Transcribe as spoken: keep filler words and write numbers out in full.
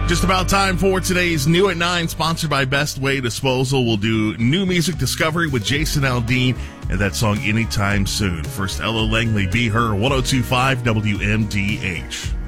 Just about time for today's New at nine, sponsored by Best Way Disposal. We'll do new music discovery with Jason Aldean and that song Anytime Soon. First, Ella Langley, Be Her, one oh two point five W M D H.